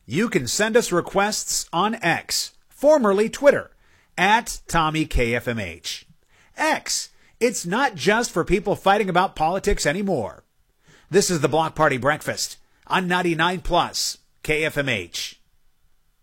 You can send us requests on X, formerly Twitter, at TommyKFMH. X, it's not just for people fighting about politics anymore. This is the Block Party Breakfast on 99 Plus KFMH.